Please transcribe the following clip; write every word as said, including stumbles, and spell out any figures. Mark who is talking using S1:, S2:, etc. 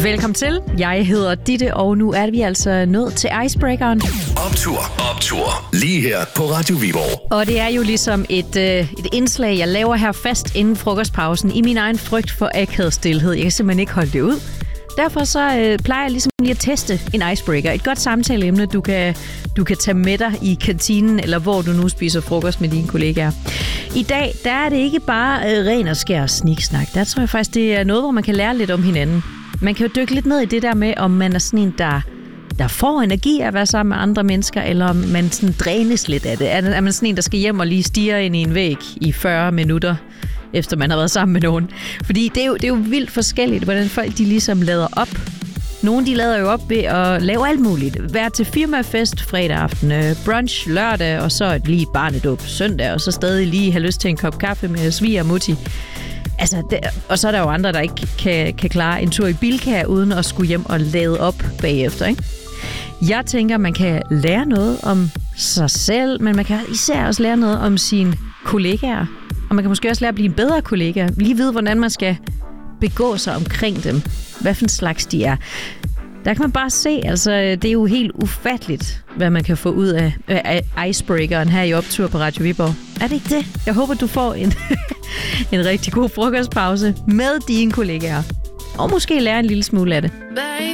S1: Velkommen til. Jeg hedder Ditte, og nu er vi altså nået til Icebreakeren.
S2: Optur, optur. Lige her på Radio Viborg.
S1: Og det er jo ligesom et, øh, et indslag, jeg laver her fast inden frokostpausen i min egen frygt for akavet stilhed. Jeg kan simpelthen ikke holde det ud. Derfor så øh, plejer jeg ligesom lige at teste en icebreaker. Et godt samtaleemne, du kan, du kan tage med dig i kantinen, eller hvor du nu spiser frokost med dine kollegaer. I dag, der er det ikke bare øh, ren og skær sniksnak. Der tror jeg faktisk, det er noget, hvor man kan lære lidt om hinanden. Man kan jo dykke lidt ned i det der med, om man er sådan en, der, der får energi af at være sammen med andre mennesker, eller om man sådan drænes lidt af det. Er man sådan en, der skal hjem og lige stirre ind i en væg i fyrre minutter, efter man har været sammen med nogen? Fordi det er jo, det er jo vildt forskelligt, hvordan folk de ligesom lader op. Nogle de lader jo op ved at lave alt muligt. Være til firmafest fredag aften, brunch lørdag, og så lige barnedåb søndag, og så stadig lige have lyst til en kop kaffe med sviger og mutti. Altså, det, og så er der jo andre, der ikke kan, kan klare en tur i Bilka, uden at skulle hjem og lade op bagefter, ikke? Jeg tænker, man kan lære noget om sig selv, men man kan især også lære noget om sine kollegaer. Og man kan måske også lære at blive en bedre kollega. Lige vide, hvordan man skal begå sig omkring dem. Hvad for en slags de er. Der kan man bare se, altså det er jo helt ufatteligt, hvad man kan få ud af, af icebreakeren her i Optur på Radio Viborg. Er det ikke det? Jeg håber, du får en, en rigtig god frokostpause med dine kollegaer. Og måske lære en lille smule af det.